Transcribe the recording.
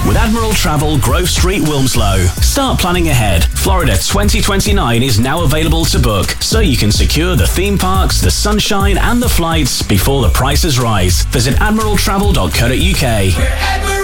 with Admiral Travel, Grove Street, Wilmslow. Start planning ahead. Florida 2029 is now available to book, so you can secure the theme parks, the sunshine, and the flights before the prices rise. Visit admiraltravel.co.uk.